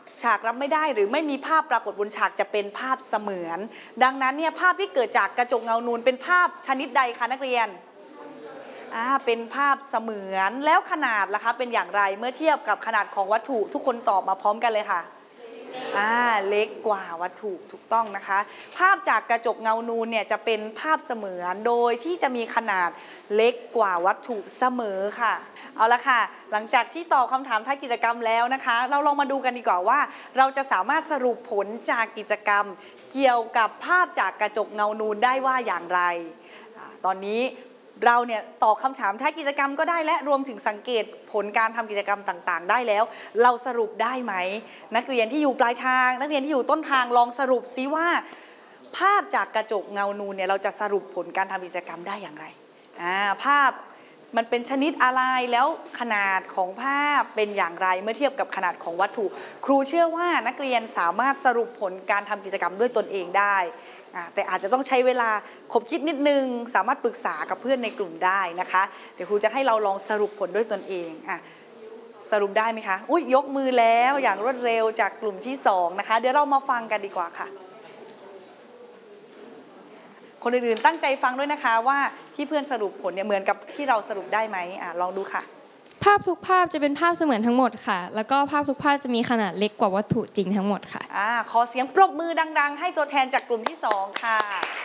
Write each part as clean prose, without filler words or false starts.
ฉากรับไม่ได้หรือไม่มีภาพปรากฏบนฉากจะเป็นภาพเสมือนดังนั้นเนี่ยภาพที่เกิดจากกระจกเงานูนเป็นภาพชนิดใดคะนักเรียนเป็นภาพเสมือนแล้วขนาดล่ะคะเป็นอย่างไรเมื่อเทียบกับขนาดของวัตถุทุกคนตอบมาพร้อมกันเลยค่ะเล็กกว่าวัตถุถูกต้องนะคะภาพจากกระจกเงานูนเนี่ยจะเป็นภาพเสมือนโดยที่จะมีขนาดเล็กกว่าวัตถุเสมอค่ะเอาละค่ะหลังจากที่ตอบคำถามท้ายกิจกรรมแล้วนะคะเราลองมาดูกันดีกว่าว่าเราจะสามารถสรุปผลจากกิจกรรมเกี่ยวกับภาพจากกระจกเงานูนได้ว่าอย่างไรตอนนี้เราเนี่ยตอบคำถามท้ายกิจกรรมก็ได้และรวมถึงสังเกตผลการทำกิจกรรมต่างๆได้แล้วเราสรุปได้ไหมนักเรียนที่อยู่ปลายทางนักเรียนที่อยู่ต้นทางลองสรุปซิว่าภาพจากกระจกเงานูนเนี่ยเราจะสรุปผลการทำกิจกรรมได้อย่างไรภาพมันเป็นชนิดอะไรแล้วขนาดของภาพเป็นอย่างไรเมื่อเทียบกับขนาดของวัตถุครูเชื่อว่านักเรียนสามารถสรุปผลการทำกิจกรรมด้วยตนเองได้แต่อาจจะต้องใช้เวลาคบคิดนิดนึงสามารถปรึกษากับเพื่อนในกลุ่มได้นะคะเดี๋ยวครูจะให้เราลองสรุปผลด้วยตนเองสรุปได้ไหมคะยกมือแล้วอย่างรวดเร็วจากกลุ่มที่2นะคะเดี๋ยวเรามาฟังกันดีกว่าค่ะคนอื่นๆตั้งใจฟังด้วยนะคะว่าที่เพื่อนสรุปผลเนี่ยเหมือนกับที่เราสรุปได้ไหมลองดูค่ะภาพทุกภาพจะเป็นภาพเสมือนทั้งหมดค่ะแล้วก็ภาพทุกภาพจะมีขนาดเล็กกว่าวัตถุจริงทั้งหมดค่ะขอเสียงปรบมือดังๆให้ตัวแทนจากกลุ่มที่2ค่ะ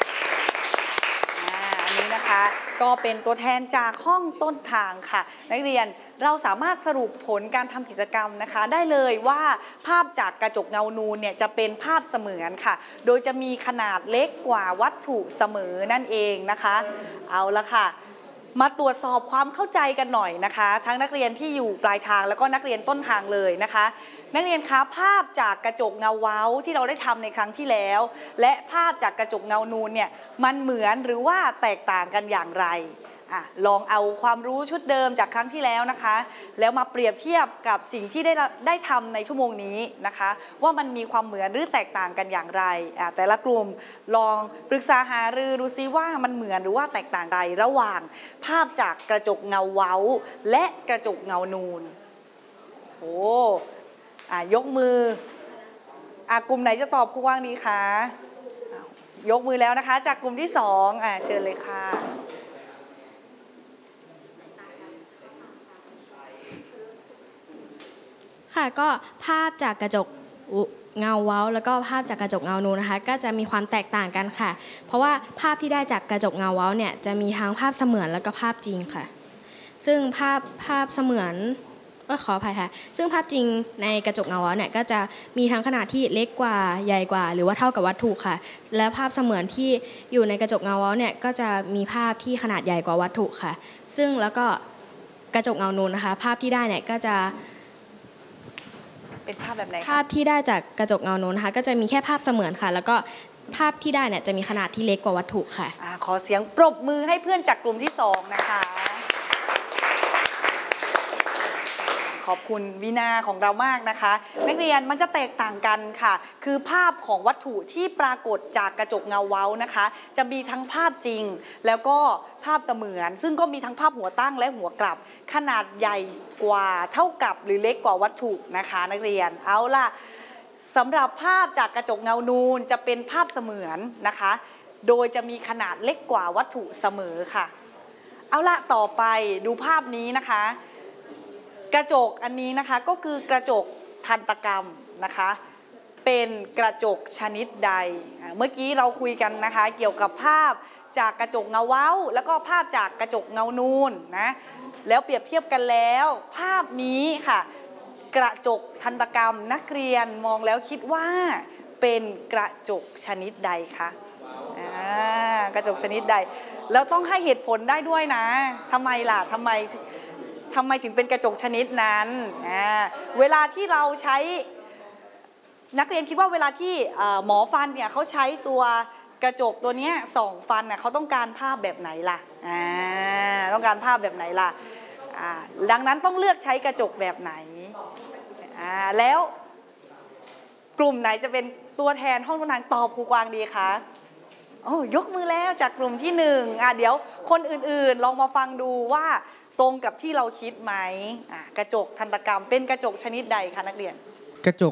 อันนี้นะคะก็เป็นตัวแทนจากห้องต้นทางค่ะนักเรียนเราสามารถสรุปผลการทำกิจกรรมนะคะได้เลยว่าภาพจากกระจกเงานูนเนี่ยจะเป็นภาพเสมือนค่ะโดยจะมีขนาดเล็กกว่าวัตถุเสมอนั่นเองนะคะเอาละค่ะมาตรวจสอบความเข้าใจกันหน่อยนะคะทั้งนักเรียนที่อยู่ปลายทางแล้วก็นักเรียนต้นทางเลยนะคะนักเรียนคะภาพจากกระจกเงาเว้าที่เราได้ทำในครั้งที่แล้วและภาพจากกระจกเงานูนเนี่ยมันเหมือนหรือว่าแตกต่างกันอย่างไรลองเอาความรู้ชุดเดิมจากครั้งที่แล้วนะคะแล้วมาเปรียบเทียบกับสิ่งที่ได้ทำในชั่วโมงนี้นะคะว่ามันมีความเหมือนหรือแตกต่างกันอย่างไรแต่ละกลุ่มลองปรึกษาหารือดูซิว่ามันเหมือนหรือว่าแตกต่างใดระหว่างภาพจากกระจกเงาเว้าและกระจกเงานูนยกมือกลุ่มไหนจะตอบครูว่างดีคะยกมือแล้วนะคะจากกลุ่มที่2เชิญเลยค่ะค่ะก็ภาพจากกระจกเงาเว้าแล้วก็ภาพจากกระจกเงานูนนะคะก็จะมีความแตกต่างกันค่ะเพราะว่าภาพที่ได้จากกระจกเงาเว้าเนี่ยจะมีทั้งภาพเสมือนแล้วก็ภาพจริงค่ะซึ่งภาพเสมือนขออภัยค่ะซึ่งภาพจริงในกระจกเงาเว้าเนี่ยก็จะมีทั้งขนาดที่เล็กกว่าใหญ่กว่าหรือว่าเท่ากับวัตถุค่ะและภาพเสมือนที่อยู่ในกระจกเงาเว้าเนี่ยก็จะมีภาพที่ขนาดใหญ่กว่าวัตถุค่ะซึ่งแล้วก็กระจกเงานูนนะคะภาพที่ได้เนี่ยก็จะเป็นภาพแบบไหนภาพที่ได้จากกระจกเงานูนนะคะก็จะมีแค่ภาพเสมือนค่ะแล้วก็ภาพที่ได้เนี่ยจะมีขนาดที่เล็กกว่าวัตถุค่ะขอเสียงปรบมือให้เพื่อนจากกลุ่มที่2นะคะขอบคุณวินาของเรามากนะคะนักเรียนมันจะแตกต่างกันค่ะคือภาพของวัตถุที่ปรากฏจากกระจกเงาเว้านะคะจะมีทั้งภาพจริงแล้วก็ภาพเสมือนซึ่งก็มีทั้งภาพหัวตั้งและหัวกลับขนาดใหญ่กว่าเท่ากับหรือเล็กกว่าวัตถุนะคะนักเรียนเอาล่ะสำหรับภาพจากกระจกเงานูนจะเป็นภาพเสมือนนะคะโดยจะมีขนาดเล็กกว่าวัตถุเสมอค่ะเอาล่ะต่อไปดูภาพนี้นะคะกระจกอันนี้นะคะก็คือกระจกทันตกรรมนะคะเป็นกระจกชนิดใดเมื่อกี้เราคุยกันนะคะเกี่ยวกับภาพจากกระจกเงาเว้าแล้วก็ภาพจากกระจกเงานูนนะแล้วเปรียบเทียบกันแล้วภาพนี้ค่ะกระจกทันตกรรมนักเรียนมองแล้วคิดว่าเป็นกระจกชนิดใดคะกระจกชนิดใดแล้วต้องให้เหตุผลได้ด้วยนะทำไมล่ะทำไมถึงเป็นกระจกชนิดนั้นเวลาที่เราใช้นักเรียนคิดว่าเวลาที่หมอฟันเนี่ยเขาใช้ตัวกระจกตัวนี้ส่องฟันเขาต้องการภาพแบบไหนล่ะต้องการภาพแบบไหนล่ะดังนั้นต้องเลือกใช้กระจกแบบไหนแล้วกลุ่มไหนจะเป็นตัวแทนห้องต้นทางตอบครูกวางดีคะยกมือแล้วจากกลุ่มที่1เดี๋ยวคนอื่นๆลองมาฟังดูว่าตรงกับที่เราคิดไหมกระจกทันตกรรมเป็นกระจกชนิดใดคะนักเรียนกระจก